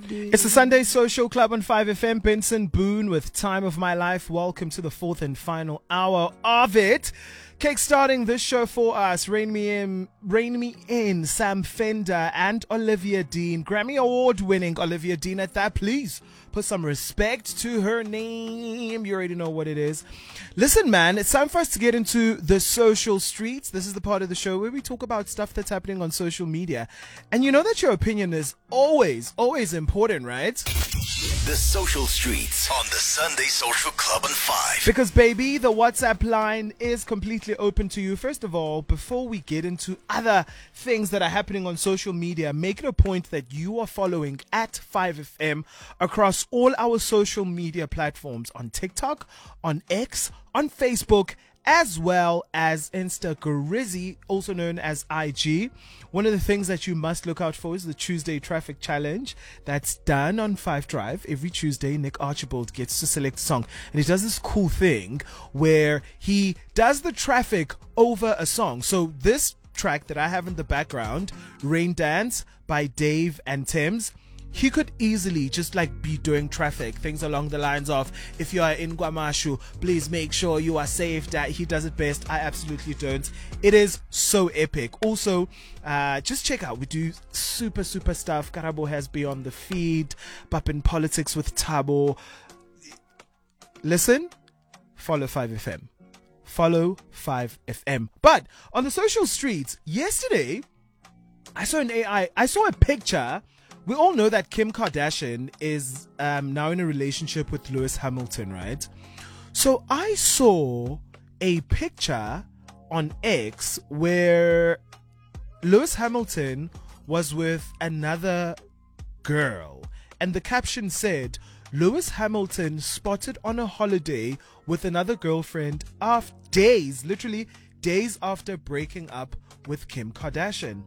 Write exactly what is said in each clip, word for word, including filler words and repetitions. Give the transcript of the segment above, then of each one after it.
It's the Sunday Social Club on five F M. Benson Boone with Time of My Life. Welcome to the fourth and final hour of it. Kickstarting this show for us, Rain Me In, Rain Me In, Sam Fender and Olivia Dean. Grammy Award winning Olivia Dean at that. Please put some respect to her name. You already know what it is. Listen, man, it's time for us to get into the social streets. This is the part of the show where we talk about stuff that's happening on social media. And you know that your opinion is always, always important, right? The Social Streets on the Sunday Social Club on five. Because, baby, the WhatsApp line is completely open to you. First of all, before we get into other things that are happening on social media, make it a point that you are following at five F M across all our social media platforms on TikTok, on X, on Facebook, as well as Instagram, also known as I G. One of the things that you must look out for is the Tuesday Traffic Challenge that's done on Five Drive. Every Tuesday, Nick Archibald gets to select a song, and he does this cool thing where he does the traffic over a song. So this track that I have in the background, Rain Dance by Dave and Thames, he could easily just like be doing traffic, things along the lines of, if you are in Guamashu, please make sure you are safe. That he does it best. I absolutely don't. It is so epic. Also, uh, just check out, we do super, super stuff. Karabo has Beyond the Feed, Papin Politics with Tabo. Listen, follow five F M. Follow five F M. But on the social streets, yesterday, I saw an A I, I saw a picture. We all know that Kim Kardashian is um, now in a relationship with Lewis Hamilton, right? So I saw a picture on X where Lewis Hamilton was with another girl. And the caption said, Lewis Hamilton spotted on a holiday with another girlfriend after days, literally days after breaking up with Kim Kardashian.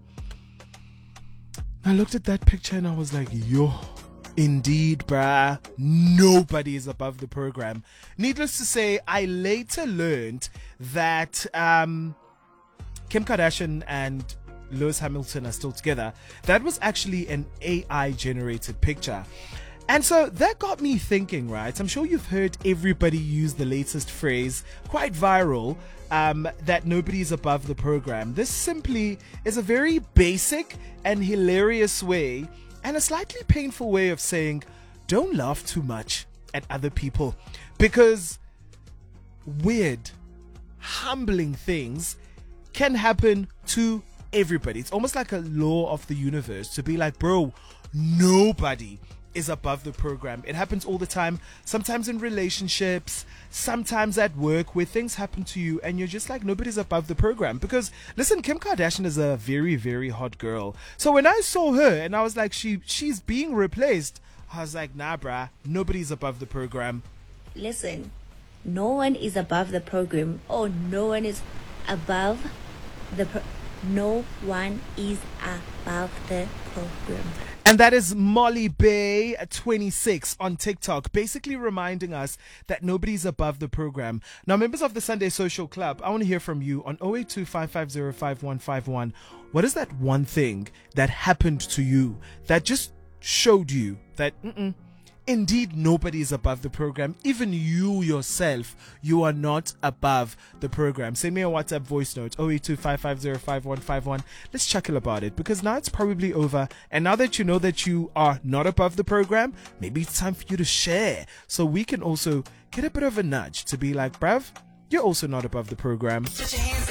I looked at that picture and I was like, yo, indeed, bruh, nobody is above the program. Needless to say, I later learned that um, Kim Kardashian and Lewis Hamilton are still together. That was actually an A I-generated picture. And so that got me thinking, right? I'm sure you've heard everybody use the latest phrase, quite viral, um, that nobody is above the program. This simply is a very basic and hilarious way, and a slightly painful way of saying, don't laugh too much at other people, because weird, humbling things can happen to everybody. It's almost like a law of the universe to be like, bro, nobody is above the program. It happens all the time, sometimes in relationships, sometimes at work, where things happen to you and you're just like, nobody's above the program. Because listen, Kim Kardashian is a very, very hot girl. So when I saw her and I was like, she she's being replaced, I was like, nah, bruh, nobody's above the program. Listen, no one is above the program. Oh, no one is above the pro- no one is above the program. And that is Molly Bay twenty-six on TikTok, basically reminding us that nobody's above the program. Now, members of the Sunday Social Club, I want to hear from you on zero eight two, five five zero, five one five one. What is that one thing that happened to you that just showed you that mm-mm, indeed nobody is above the program? Even you yourself, you are not above the program. Send me a WhatsApp voice note, zero eight two, five five zero, five one five one. Let's chuckle about it, because now it's probably over. And now that you know that you are not above the program, maybe it's time for you to share, so we can also get a bit of a nudge to be like, bruv, you're also not above the program. Put your hands